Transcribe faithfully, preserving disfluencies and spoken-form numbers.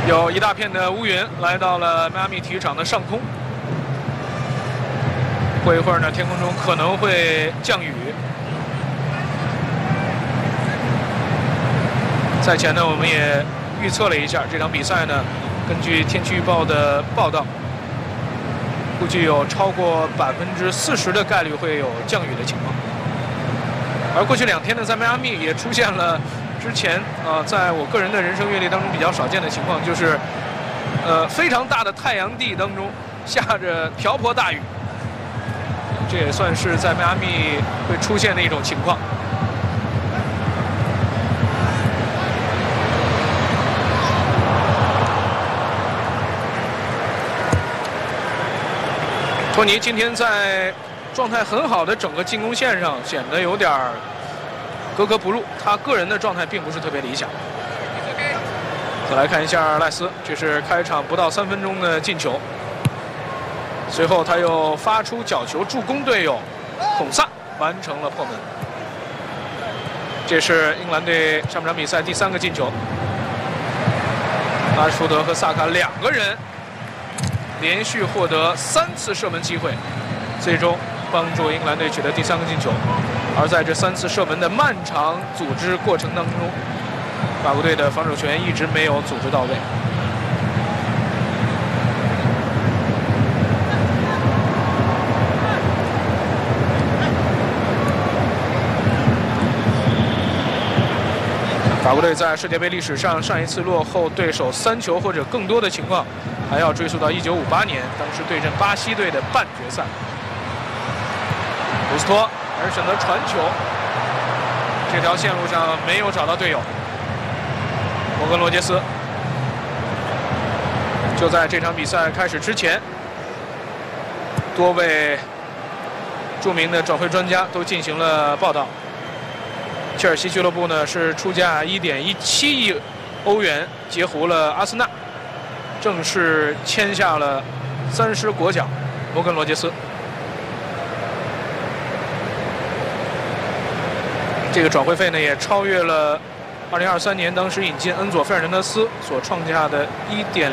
有一大片的乌云来到了迈阿密体育场的上空。过一会儿呢，天空中可能会降雨。赛前呢，我们也预测了一下这场比赛呢，根据天气预报的报道，估计有超过百分之四十的概率会有降雨的情况。而过去两天呢，在迈阿密也出现了之前啊、呃，在我个人的人生阅历当中比较少见的情况，就是呃非常大的太阳地当中下着瓢泼大雨，这也算是在迈阿密会出现的一种情况。托尼今天在状态很好的整个进攻线上显得有点格格不入，他个人的状态并不是特别理想。再来看一下赖斯，这是开场不到三分钟的进球，随后他又发出角球助攻队友孔萨，完成了破门。这是英格兰队上半场比赛第三个进球，拉什福德和萨卡两个人连续获得三次射门机会，最终帮助英格兰队取得第三个进球。而在这三次射门的漫长组织过程当中，法国队的防守球员一直没有组织到位。法国队在世界杯历史上上一次落后对手三球或者更多的情况，还要追溯到一九五八年，当时对阵巴西队的半决赛。卢斯托还是选择传球，这条线路上没有找到队友。摩根罗杰斯就在这场比赛开始之前，多位著名的转会专家都进行了报道。切尔西俱乐部呢是出价一点一七亿欧元截胡了阿森纳，正式签下了三狮国脚摩根罗杰斯。这个转会费呢也超越了二零二三年当时引进恩佐费尔南德斯所创下的一点